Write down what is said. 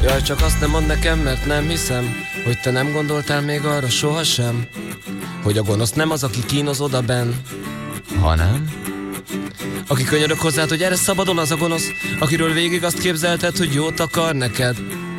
Jaj, csak azt nem mondd nekem, mert nem hiszem, hogy te nem gondoltál még arra sohasem, hogy a gonosz nem az, aki kínoz odabenn, hanem aki könyörög hozzád, hogy erre szabadon, az a gonosz, akiről végig azt képzelted, hogy jót akar neked.